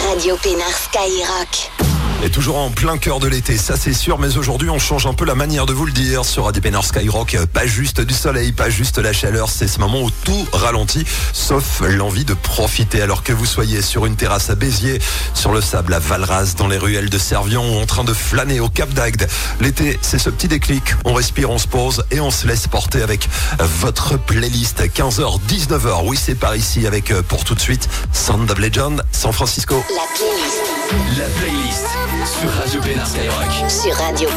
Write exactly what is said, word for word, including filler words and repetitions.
Radio Pénard Skyrock. Et toujours en plein cœur de l'été, ça c'est sûr, mais aujourd'hui on change un peu la manière de vous le dire sur Radio Pénard Skyrock. Pas juste du soleil, pas juste la chaleur, c'est ce moment où tout ralentit, sauf l'envie de profiter. Alors que vous soyez sur une terrasse à Béziers, sur le sable à Valras, dans les ruelles de Servion ou en train de flâner au Cap d'Agde, l'été c'est ce petit déclic, on respire, on se pose et on se laisse porter avec votre playlist. quinze heures, dix-neuf heures, oui c'est par ici avec pour tout de suite Sound of Legend, San Francisco. La playlist. La playlist sur Radio Pénard Skyrock. Sur Radio